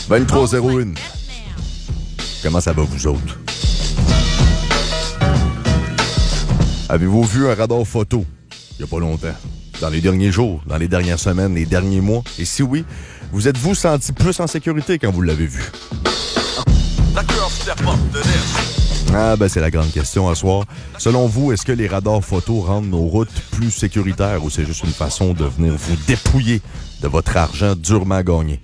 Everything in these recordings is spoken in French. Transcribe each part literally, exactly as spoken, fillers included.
vingt-trois zéro un. Comment ça va, vous autres? Avez-vous vu un radar photo il n'y a pas longtemps? Dans les derniers jours, dans les dernières semaines, les derniers mois? Et si oui, vous êtes-vous senti plus en sécurité quand vous l'avez vu? Ah ben c'est la grande question à soir. Selon vous, est-ce que les radars photos rendent nos routes plus sécuritaires ou c'est juste une façon de venir vous dépouiller de votre argent durement gagné?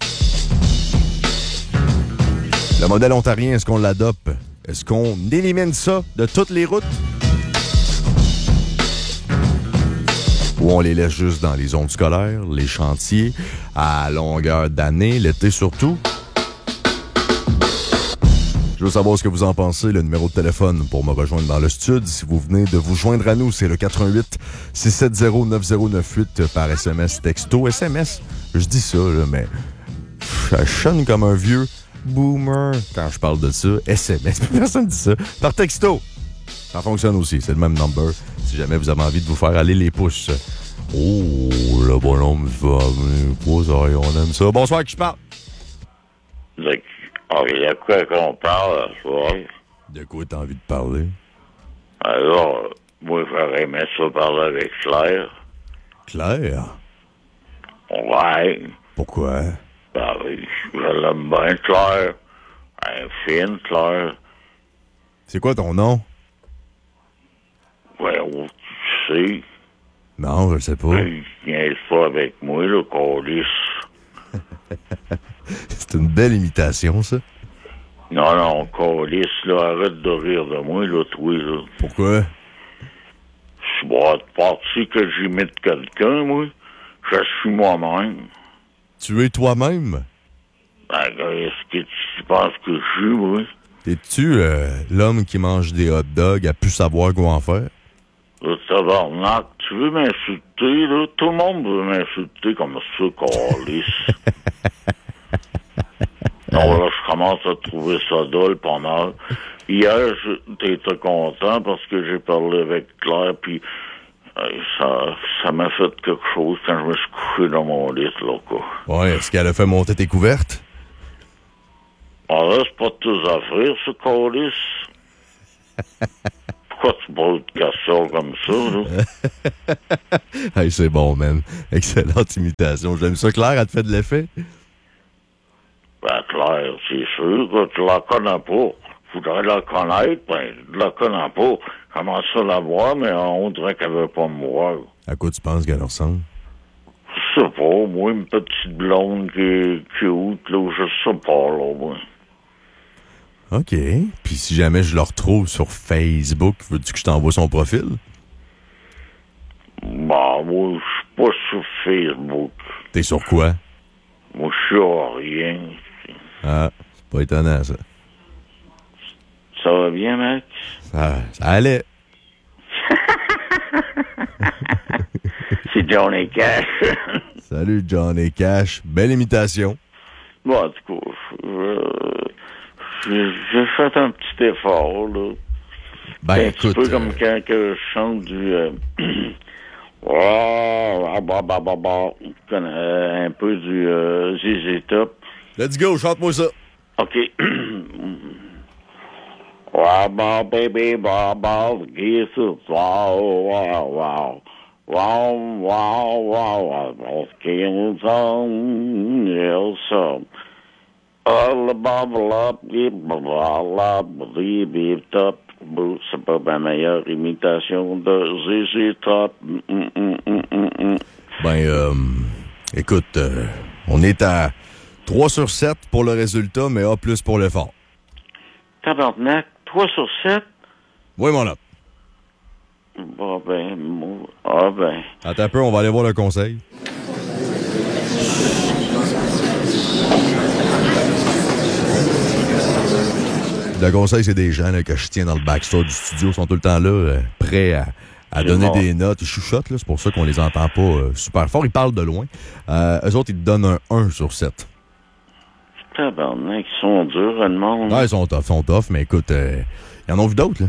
Le modèle ontarien, est-ce qu'on l'adopte? Est-ce qu'on élimine ça de toutes les routes? Ou on les laisse juste dans les zones scolaires, les chantiers, à longueur d'année, l'été surtout? Je veux savoir ce que vous en pensez. Le numéro de téléphone pour me rejoindre dans le studio, si vous venez de vous joindre à nous, c'est le quatre un huit, six sept zéro, neuf zéro neuf huit par S M S texto. S M S, je dis ça, là, mais je sonne comme un vieux boomer quand je parle de ça. S M S, personne dit ça. Par texto, ça fonctionne aussi, c'est le même number. Si jamais vous avez envie de vous faire aller les pouces. Oh, le bonhomme va venir, on aime ça. Bonsoir, qui je parle? De, oh, il y a quoi qu'on parle ce soir? De quoi t'as envie de parler? Alors, moi, j'aurais aimé ça parler avec Claire. Claire? Ouais. Pourquoi? Ben oui, je l'aime bien, Claire. Elle est fine, Claire. C'est quoi ton nom? Ouais, oh, tu sais. Non, je sais pas. Il niaise pas avec moi, là, câlisse. C'est une belle imitation, ça. Non, non, câlisse, là, arrête de rire de moi, là, toi, là. Pourquoi? Je bois de partie que j'imite quelqu'un, moi. Je suis moi-même. Tu es toi-même? Ben, est-ce que tu penses que je suis, moi? Es-tu euh, l'homme qui mange des hot dogs à plus savoir quoi en faire? Le tabarnak, tu veux m'insulter, là? Tout le monde veut m'insulter comme ça, câlisse. Non, là, je commence à trouver ça drôle pas mal. Hier, j'étais content parce que j'ai parlé avec Claire, puis euh, ça, ça m'a fait quelque chose quand je me suis couché dans mon lit, là, quoi. Ouais, est-ce qu'elle a fait monter tes couvertes? Ah là, c'est pas de tes affaires, ce câlisse. Pourquoi tu poses de questions comme ça, là? Hey, c'est bon, man. Excellente imitation. J'aime ça. Claire, elle te fait de l'effet? Ben, Claire, c'est sûr que tu la connais pas. Faudrait la connaître, ben, je la connais pas. Comment ça la voir, mais on dirait qu'elle veut pas me voir. À quoi tu penses qu'elle ressemble? Je sais pas, moi, une petite blonde qui est cute, là, je sais pas, là, moi. OK. Puis si jamais je le retrouve sur Facebook, veux-tu que je t'envoie son profil? Bah, moi, je suis pas sur Facebook. T'es sur quoi? Moi, je suis à rien. Ah, c'est pas étonnant, ça. Ça va bien, mec? Ça, ça allait. C'est Johnny Cash. Salut, Johnny Cash. Belle imitation. Bon, en tout cas, euh, j'ai, j'ai fait un petit effort, là. Ben, c'est un écoute... petit peu euh... comme quand que je chante du... Euh, oh, bah, bah, bah, bah, euh, un peu du euh, Z Z Top. Let's go, chante-moi ça. OK. Wow, wow, baby, wow, wow, yes, wow, wow, wow. Wow, wow, wow, wow, skills on, yes, um, all the bubble up, beep, bubble up, beep, beep, top, c'est pas ma meilleure imitation de Z Z Top. Mm, mm, mm, mm, mm. Ben, euh, écoute, euh, on est à trois sur sept pour le résultat, mais A plus pour l'effort. Tabarnak, trois sur sept? Oui, mon homme. Bon, ben, moi, ah ben. Attends un peu, on va aller voir le conseil. Le conseil, c'est des gens là, que je tiens dans le backstore du studio. Ils sont tout le temps là, euh, prêts à, à donner bon. des notes. Ils chuchotent, là, c'est pour ça qu'on les entend pas euh, super fort. Ils parlent de loin. Euh, eux autres, ils te donnent un un sur sept. Tabarnak, ils sont durs, le monde. Ouais, ils sont tough, ils sont tough, mais écoute, euh, ils en ont vu d'autres, là.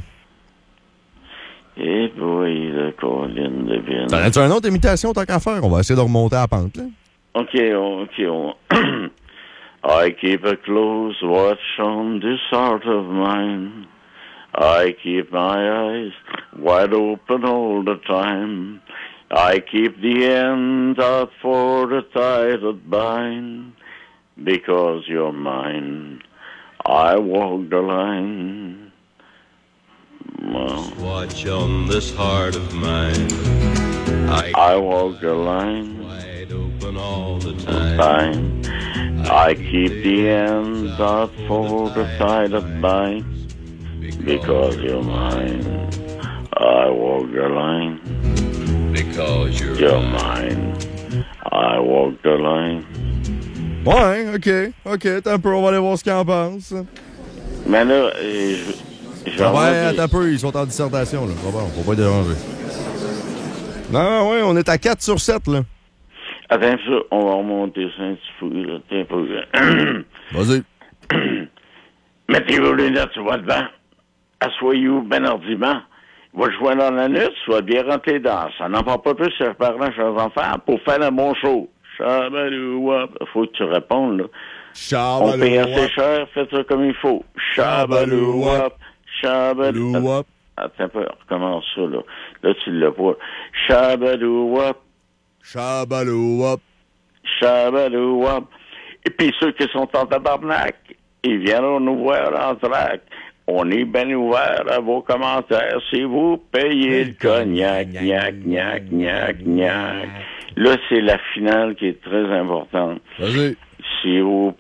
Eh boy, le Colin de Vin. T'en as-tu une autre imitation, tant qu'à faire? On va essayer de remonter à la pente, là. OK, on, OK, on... I keep a close watch on this heart of mine. I keep my eyes wide open all the time. I keep the end out for the tie that bind. Because you're mine, I walk the line. Well, watch on this heart of mine. I, I walk the line. Wide open all the time. time. I keep the end out for the tie that binds. Because you're mine, I walk the line. Because you're, you're mine, I walk the line. Ouais, OK, OK, t'as un peu, on va aller voir ce qu'ils en pensent. Mais là, je... je ah ouais, attends un peu, ils sont en dissertation, là. Bon, bon, faut pas déranger. Non, non, ouais, on est à quatre sur sept, là. Attends ça, on va remonter ça un petit peu, là. T'es un peu... Vas-y. Mettez vos lunettes sur votre banc. Assoyez-vous ben ordiment. Va te joindre dans la nuit, soit bien rentré dans. Ça n'en parle pas plus, chers parents, chers enfants, pour faire un bon show. Chabalouap. Faut que tu répondes, là. Chabalouap. On paye assez cher, faites ça comme il faut. Chabalouap. Chabalouap. Attends un peu, recommence ça, là. Là, tu l'as pas. Chabalouap. Chabalouap. Chabalouap. Et puis ceux qui sont en tabarnak, ils viendront nous voir en trac. On est bien ouvert à vos commentaires. Si vous payez le cognac, gnac, gnac, gnac, gnac. Là, c'est la finale qui est très importante. Vas-y. Si vous